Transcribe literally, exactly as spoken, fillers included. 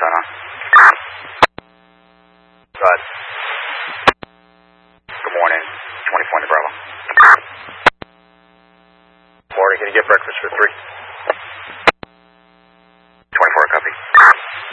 sign on. Go ahead. Good morning, twenty-four in the Bravo. Morning, can you get breakfast for three?